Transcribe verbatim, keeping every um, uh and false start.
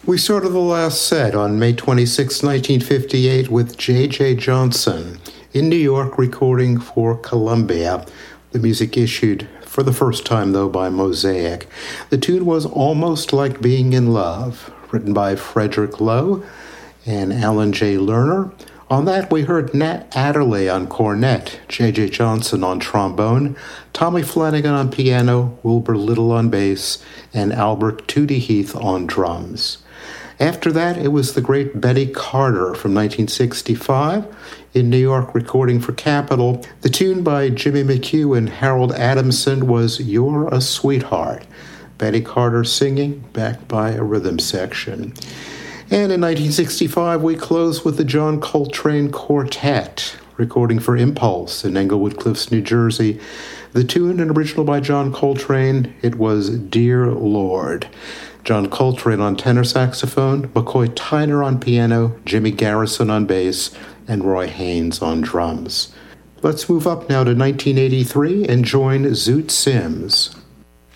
We started the last set on May twenty-sixth, nineteen fifty-eight with J J Johnson in New York recording for Columbia. The music issued for the first time, though, by Mosaic. The tune was Almost Like Being in Love, written by Frederick Lowe and Alan J. Lerner. On that, we heard Nat Adderley on cornet, J J Johnson on trombone, Tommy Flanagan on piano, Wilbur Little on bass, and Albert Tootie Heath on drums. After that, it was the great Betty Carter from nineteen sixty-five in New York recording for Capitol. The tune by Jimmy McHugh and Harold Adamson was You're a Sweetheart. Betty Carter singing, backed by a rhythm section. And in nineteen sixty-five, we closed with the John Coltrane Quartet, recording for Impulse in Englewood Cliffs, New Jersey. The tune, an original by John Coltrane, it was Dear Lord. John Coltrane on tenor saxophone, McCoy Tyner on piano, Jimmy Garrison on bass, and Roy Haynes on drums. Let's move up now to nineteen eighty-three and join Zoot Sims.